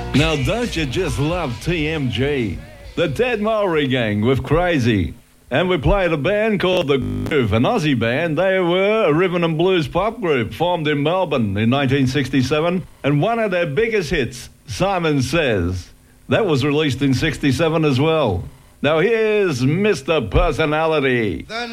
Now, don't you just love TMG? The Ted Mowry Gang with Crazy. And we played a band called The Groove, an Aussie band. They were a rhythm and blues pop group formed in Melbourne in 1967. And one of their biggest hits, Simon Says, that was released in 67 as well. Now here's Mr. Personality.